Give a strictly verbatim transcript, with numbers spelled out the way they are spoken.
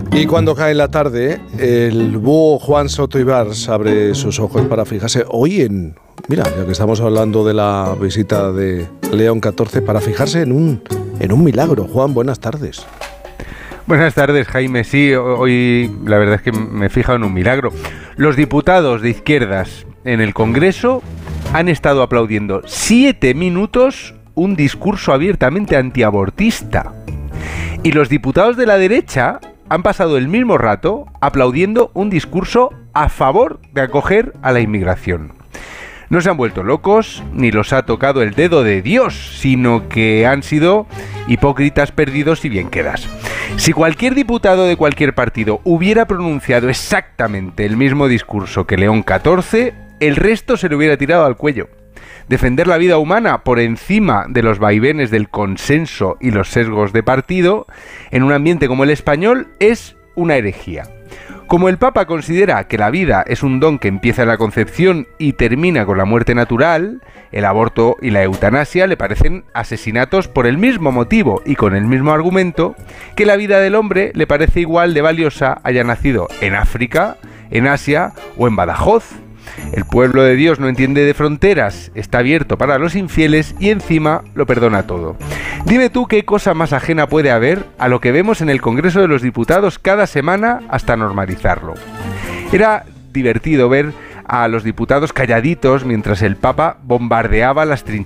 Y cuando cae la tarde, el búho Juan Soto Ibars abre sus ojos para fijarse hoy en... Mira, ya que estamos hablando de la visita de León catorce, para fijarse en un, en un milagro. Juan, buenas tardes. Buenas tardes, Jaime. Sí, hoy la verdad es que me he fijado en un milagro. Los diputados de izquierdas en el Congreso han estado aplaudiendo siete minutos un discurso abiertamente antiabortista. Y los diputados de la derecha han pasado el mismo rato aplaudiendo un discurso a favor de acoger a la inmigración. No se han vuelto locos, ni los ha tocado el dedo de Dios, sino que han sido hipócritas perdidos y bien quedas. Si cualquier diputado de cualquier partido hubiera pronunciado exactamente el mismo discurso que León catorce, el resto se le hubiera tirado al cuello. Defender la vida humana por encima de los vaivenes del consenso y los sesgos de partido, en un ambiente como el español, es una herejía. Como el Papa considera que la vida es un don que empieza en la concepción y termina con la muerte natural, el aborto y la eutanasia le parecen asesinatos por el mismo motivo y con el mismo argumento que la vida del hombre le parece igual de valiosa haya nacido en África, en Asia o en Badajoz. El pueblo de Dios no entiende de fronteras, está abierto para los infieles y encima lo perdona todo. Dime tú qué cosa más ajena puede haber a lo que vemos en el Congreso de los Diputados cada semana hasta normalizarlo. Era divertido ver a los diputados calladitos mientras el Papa bombardeaba las trincheras